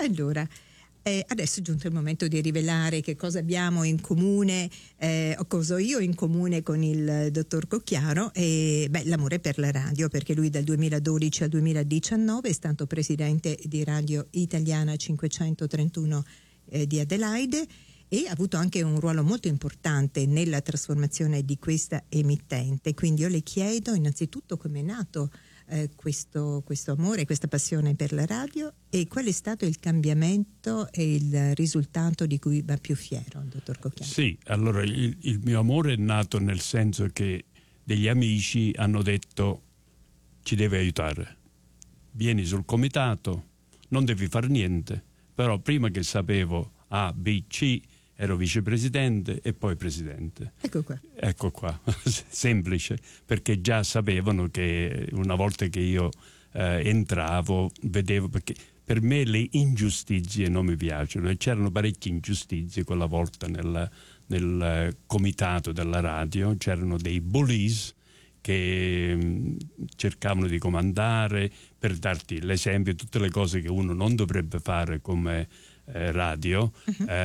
Allora, adesso è giunto il momento di rivelare che cosa abbiamo in comune, o cosa ho io in comune con il dottor Cocchiaro. L'amore per la radio, perché lui dal 2012 al 2019 è stato presidente di Radio Italiana 531 di Adelaide, e ha avuto anche un ruolo molto importante nella trasformazione di questa emittente. Quindi io le chiedo innanzitutto come è nato questo amore, questa passione per la radio, e qual è stato il cambiamento e il risultato di cui va più fiero, dottor Cocchiaro? Sì, allora il mio amore è nato nel senso che degli amici hanno detto: ci devi aiutare, vieni sul comitato, non devi fare niente, però prima che sapevo A, B, C, ero vicepresidente e poi presidente. Ecco qua. Semplice, perché già sapevano che una volta che io entravo, vedevo, perché per me le ingiustizie non mi piacciono, e c'erano parecchie ingiustizie quella volta nel comitato della radio. C'erano dei bullies che cercavano di comandare, per darti l'esempio, tutte le cose che uno non dovrebbe fare come radio.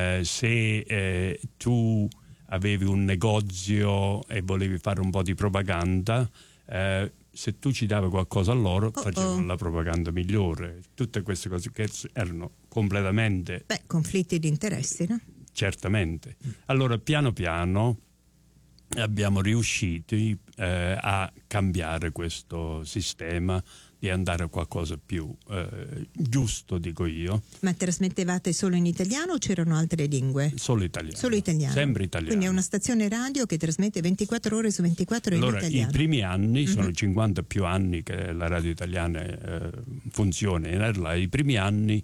Se tu avevi un negozio e volevi fare un po' di propaganda, se tu ci davi qualcosa a loro, facevano la propaganda migliore. Tutte queste cose che erano completamente conflitti di interessi, no? Certamente. Allora piano piano abbiamo riusciti a cambiare questo sistema, di andare a qualcosa più giusto, dico io. Ma trasmettevate solo in italiano o c'erano altre lingue? Solo italiano. Solo italiano. Sempre italiano. Quindi è una stazione radio che trasmette 24 ore su 24 in italiano. I primi anni, sono 50 più anni che la radio italiana funziona. I primi anni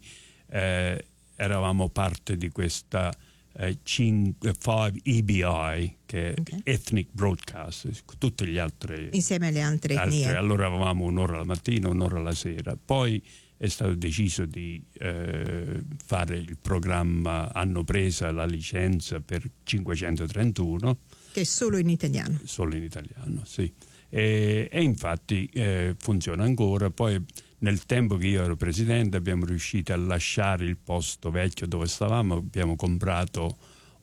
eravamo parte di questa 5 EBI, che è Ethnic Broadcast, tutti gli altri insieme alle altre etnie. Allora avevamo un'ora la mattina, un'ora la sera. Poi è stato deciso di fare il programma, hanno preso la licenza per 531, che è solo in italiano. Solo in italiano, sì. E infatti funziona ancora. Poi nel tempo che io ero presidente abbiamo riuscito a lasciare il posto vecchio dove stavamo, abbiamo comprato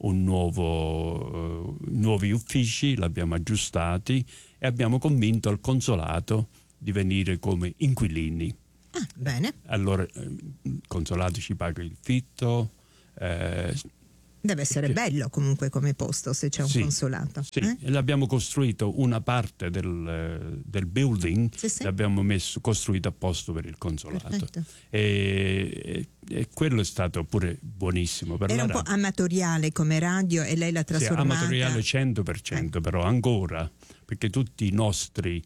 nuovi uffici, l'abbiamo aggiustati e abbiamo convinto il consolato di venire come inquilini. Ah, bene. Allora il consolato ci paga il fitto. Deve essere bello comunque come posto, se c'è un consolato. Sì, l'abbiamo costruito una parte del building, l'abbiamo costruito apposta per il consolato. E quello è stato pure buonissimo per Era la radio. Un po' amatoriale come radio e lei l'ha trasformata. Sì, amatoriale 100%, però ancora, perché tutti i nostri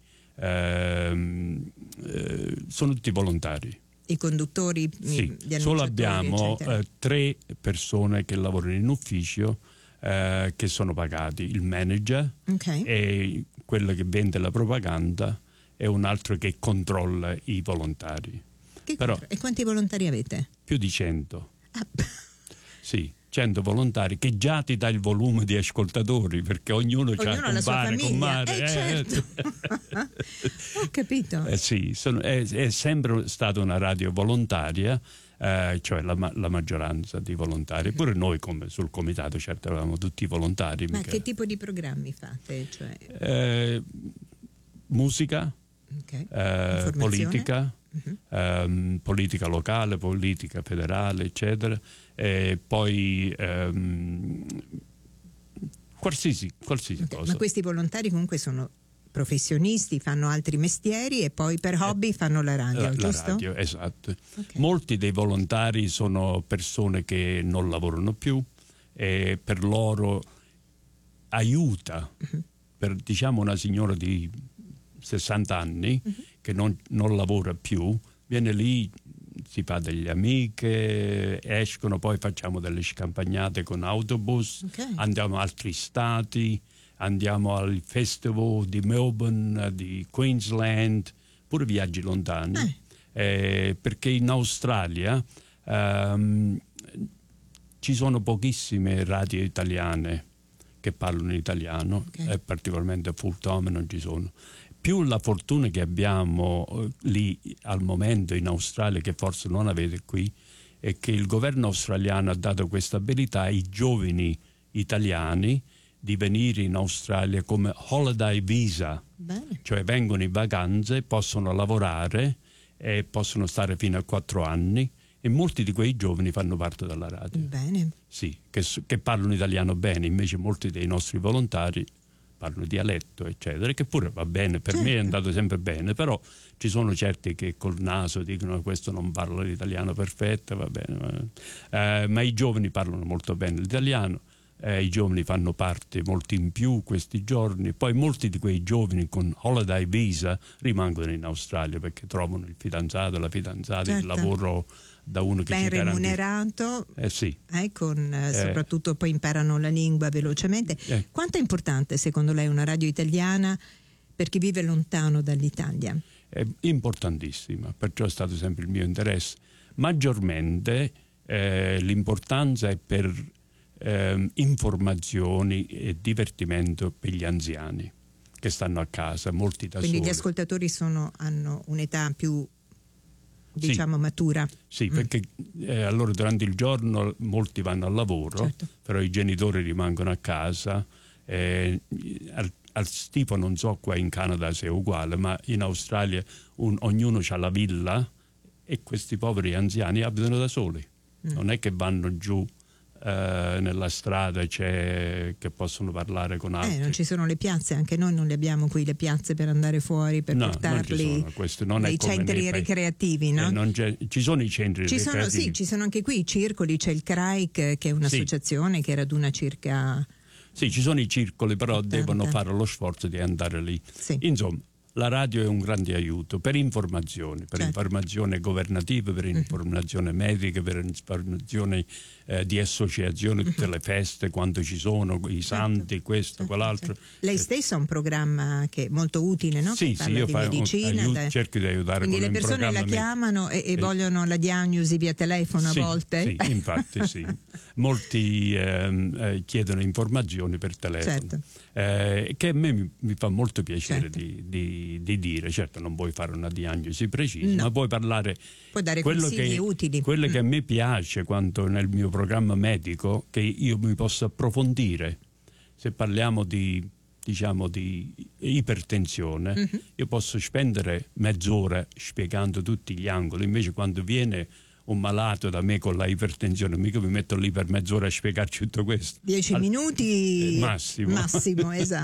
sono tutti volontari. I conduttori, sì, gli solo abbiamo 3 persone che lavorano in ufficio, che sono pagati: il manager, e quello che vende la propaganda, e un altro che controlla i volontari. E quanti volontari avete? Più di 100. Sì, 100 volontari, che già ti dà il volume di ascoltatori, perché ognuno ha la sua famiglia. Certo. Ho capito. Sì, è sempre stata una radio volontaria, cioè la maggioranza di volontari. Pure noi come sul comitato, certo, eravamo tutti volontari. Ma che tipo di programmi fate? Musica, politica, politica locale, politica federale, eccetera. E poi qualsiasi cosa. Ma questi volontari comunque sono professionisti, fanno altri mestieri e poi per hobby fanno la radio, giusto? Radio, esatto. Molti dei volontari sono persone che non lavorano più, e per loro aiuta, per diciamo una signora di 60 anni che non lavora più, viene lì, si fa delle amiche, escono, poi facciamo delle scampagnate con autobus, andiamo a altri stati, andiamo al festival di Melbourne, di Queensland, pure viaggi lontani, perché in Australia ci sono pochissime radio italiane che parlano in italiano, particolarmente full time non ci sono. Più la fortuna che abbiamo lì al momento in Australia, che forse non avete qui, è che il governo australiano ha dato questa abilità ai giovani italiani di venire in Australia come holiday visa. Bene. Cioè vengono in vacanze, possono lavorare e possono stare fino a 4 anni, e molti di quei giovani fanno parte della radio. Bene. Sì, che parlano italiano bene, invece molti dei nostri volontari parlano dialetto, eccetera, che pure va bene, per me è andato sempre bene, però ci sono certi che col naso dicono questo non parla l'italiano perfetto, va bene, ma i giovani parlano molto bene l'italiano. I giovani fanno parte molti in più questi giorni, poi molti di quei giovani con holiday visa rimangono in Australia perché trovano il fidanzato, la fidanzata, il lavoro da uno che ben ci garantisce. remunerato, Sì. Soprattutto poi imparano la lingua velocemente. Quanto è importante secondo lei una radio italiana per chi vive lontano dall'Italia? È importantissima, perciò è stato sempre il mio interesse. Maggiormente l'importanza è per informazioni e divertimento per gli anziani che stanno a casa, molti da Quindi soli. gli ascoltatori hanno un'età più, diciamo, matura. Sì, perché allora durante il giorno molti vanno al lavoro, però i genitori rimangono a casa. Al tipo non so qua in Canada se è uguale, ma in Australia ognuno ha la villa e questi poveri anziani abitano da soli. Non è che vanno giù nella strada che possono parlare con altri. Non ci sono le piazze, anche noi non le abbiamo qui le piazze per andare fuori, per portarli nei centri ricreativi, no? Ci sono i centri ricreativi. Sì, ci sono anche qui i circoli, c'è il CRAIC che è un'associazione che raduna circa... Sì, ci sono i circoli, però devono fare lo sforzo di andare lì. Sì. Insomma, la radio è un grande aiuto per informazione, informazione governativa, per informazione medica, per informazione di associazioni, tutte le feste, quando ci sono, i santi, questo, quell'altro. Lei stesso ha un programma che è molto utile, no? Sì, io cerco di aiutare. Quindi le persone la chiamano e vogliono la diagnosi via telefono a volte? Sì, infatti sì. Molti chiedono informazioni per telefono, che a me mi fa molto piacere di dire. Certo, non puoi fare una diagnosi precisa, ma puoi parlare, puoi dare consigli utili. Quello che a me piace quando nel mio programma medico, che io mi posso approfondire. Se parliamo di ipertensione, io posso spendere mezz'ora spiegando tutti gli angoli, invece quando viene un malato da me con la ipertensione, mica mi metto lì per mezz'ora a spiegarci tutto questo. 10 minuti massimo, esatto.